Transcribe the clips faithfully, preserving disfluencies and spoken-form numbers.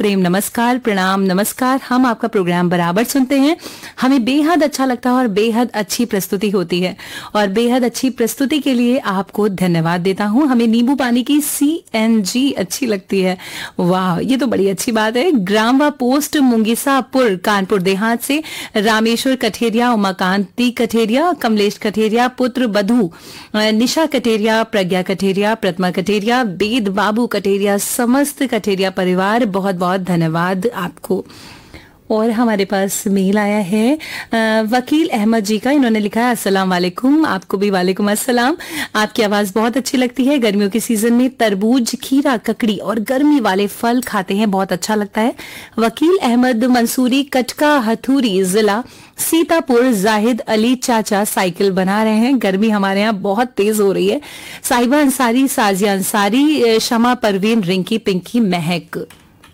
प्रेम नमस्कार, प्रणाम नमस्कार। हम आपका प्रोग्राम बराबर सुनते हैं, हमें बेहद अच्छा लगता है और बेहद अच्छी प्रस्तुति होती है और बेहद अच्छी प्रस्तुति के लिए आपको धन्यवाद देता हूं। हमें नींबू पानी की सी एन जी अच्छी लगती है, वाह ये तो बड़ी अच्छी बात है। ग्राम व पोस्ट मुंगीसापुर कानपुर देहात से रामेश्वर कठेरिया, उमाकांति कठेरिया, कमलेश कठेरिया, पुत्र बधू, निशा कठेरिया, प्रज्ञा कठेरिया, प्रतिमा कठेरिया, वेद बाबू कठेरिया, समस्त कठेरिया परिवार, बहुत बहुत धन्यवाद आपको। और हमारे पास मेल आया है आ, वकील अहमद जी का। इन्होंने लिखा है अस्सलाम वालेकुम। आपको भी वालेकुम अस्सलाम। आपकी आवाज बहुत अच्छी लगती है। गर्मियों के सीजन में तरबूज, खीरा, ककड़ी और गर्मी वाले फल खाते हैं, बहुत अच्छा लगता है। वकील अहमद मंसूरी, कटका हथूरी जिला सीतापुर। जाहिद अली चाचा साइकिल बना रहे हैं। गर्मी हमारे यहाँ बहुत तेज हो रही है। साहिबा अंसारी, साजिया अंसारी, शमा परवीन, रिंकी, पिंकी, महक।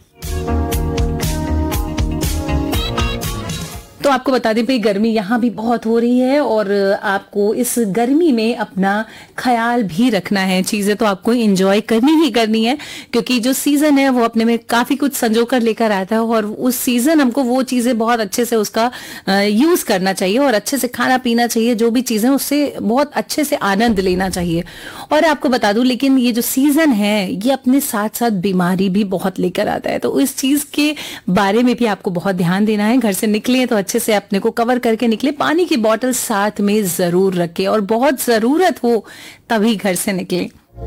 तो आपको बता दें भाई गर्मी यहाँ भी बहुत हो रही है और आपको इस गर्मी में अपना ख्याल भी रखना है। चीजें तो आपको एंजॉय करनी ही करनी है क्योंकि जो सीजन है वो अपने में काफी कुछ संजो कर लेकर आता है और उस सीजन हमको वो चीजें बहुत अच्छे से उसका यूज करना चाहिए और अच्छे से खाना पीना चाहिए। जो भी चीजें उससे बहुत अच्छे से आनंद लेना चाहिए। और आपको बता दूं लेकिन ये जो सीजन है ये अपने साथ साथ बीमारी भी बहुत लेकर आता है, तो इस चीज के बारे में भी आपको बहुत ध्यान देना है। घर से निकले तो अच्छे से अपने को कवर करके निकले। पानी की बोतल साथ में जरूर रखें और बहुत जरूरत हो तभी घर से निकले।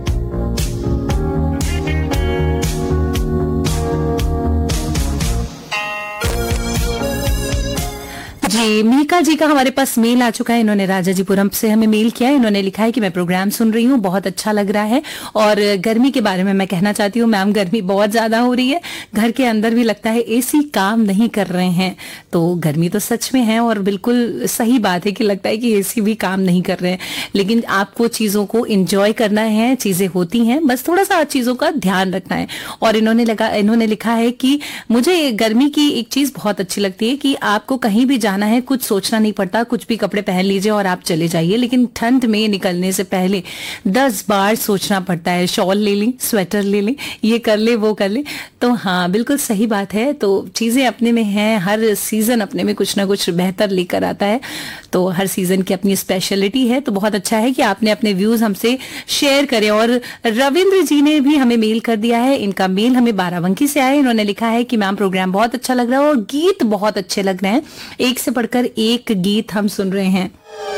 जी मीका जी का हमारे पास मेल आ चुका है। इन्होंने राजाजीपुरम से हमें मेल किया है। इन्होंने लिखा है कि मैं प्रोग्राम सुन रही हूँ, बहुत अच्छा लग रहा है। और गर्मी के बारे में मैं कहना चाहती हूँ मैम, गर्मी बहुत ज्यादा हो रही है। घर के अंदर भी लगता है एसी काम नहीं कर रहे हैं। तो गर्मी तो सच में है और बिल्कुल सही बात है कि लगता है कि एसी भी काम नहीं कर रहे हैं, लेकिन आपको चीजों को एंजॉय करना है। चीजें होती हैं, बस थोड़ा सा चीजों का ध्यान रखना है। और इन्होंने लगा इन्होंने लिखा है कि मुझे गर्मी की एक चीज बहुत अच्छी लगती है कि आपको कहीं भी जाना है, कुछ सोचना नहीं पड़ता, कुछ भी कपड़े पहन लीजिए और आप चले जाइए। लेकिन ठंड में निकलने से पहले दस बार सोचना पड़ता है, शॉल ले लें, स्वेटर ले लें, ये कर ले, वो कर ले। तो हाँ बिल्कुल सही बात है। तो चीजें अपने में हैं, हर सीजन अपने में कुछ ना कुछ बेहतर लेकर आता है। तो हर सीजन की अपनी स्पेशलिटी है। तो बहुत अच्छा है कि आपने अपने व्यूज हमसे शेयर करें। और रविंद्र जी ने भी हमें मेल कर दिया है। इनका मेल हमें बाराबंकी से आया है। इन्होंने लिखा है कि मैम प्रोग्राम बहुत अच्छा लग रहा है और गीत बहुत अच्छे लग रहे हैं, एक से बढ़कर एक गीत हम सुन रहे हैं।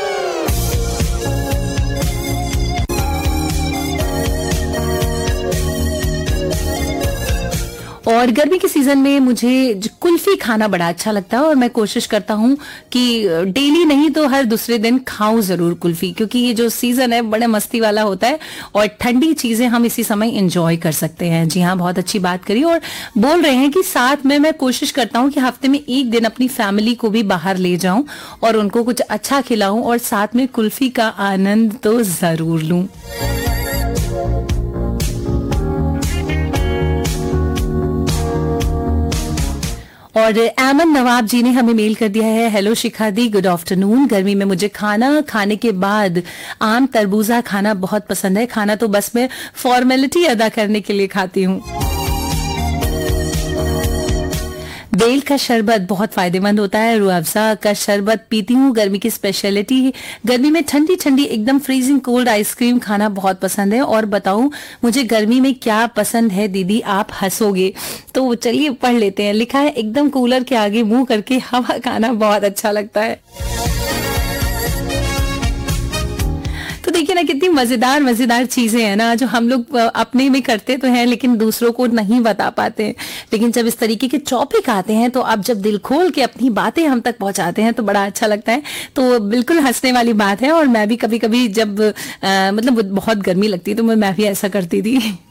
और गर्मी के सीजन में मुझे कुल्फी खाना बड़ा अच्छा लगता है और मैं कोशिश करता हूँ कि डेली नहीं तो हर दूसरे दिन खाऊं जरूर कुल्फी, क्योंकि ये जो सीजन है बड़े मस्ती वाला होता है और ठंडी चीजें हम इसी समय एंजॉय कर सकते हैं। जी हाँ, बहुत अच्छी बात करी। और बोल रहे हैं कि साथ में मैं कोशिश करता हूँ कि हफ्ते में एक दिन अपनी फैमिली को भी बाहर ले जाऊं और उनको कुछ अच्छा खिलाऊं और साथ में कुल्फी का आनंद तो जरूर लूं। और एमन नवाब जी ने हमें मेल कर दिया है। हेलो शिखा दी, गुड आफ्टरनून। गर्मी में मुझे खाना खाने के बाद आम तरबूजा खाना बहुत पसंद है। खाना तो बस मैं फॉर्मेलिटी अदा करने के लिए खाती हूँ। बेल का शरबत बहुत फायदेमंद होता है। रूह अफ़ज़ा का शरबत पीती हूँ। गर्मी की स्पेशलिटी, गर्मी में ठंडी ठंडी एकदम फ्रीजिंग कोल्ड आइसक्रीम खाना बहुत पसंद है। और बताऊं मुझे गर्मी में क्या पसंद है दीदी, आप हंसोगे। तो चलिए पढ़ लेते हैं। लिखा है एकदम कूलर के आगे मुंह करके हवा खाना बहुत अच्छा लगता है। तो देखिए ना कितनी मजेदार मजेदार चीजें हैं ना जो हम लोग अपने में करते तो हैं लेकिन दूसरों को नहीं बता पाते हैं। लेकिन जब इस तरीके के टॉपिक आते हैं तो आप जब दिल खोल के अपनी बातें हम तक पहुंचाते हैं तो बड़ा अच्छा लगता है। तो बिल्कुल हंसने वाली बात है। और मैं भी कभी कभी जब आ, मतलब बहुत गर्मी लगती है तो मैं भी ऐसा करती थी।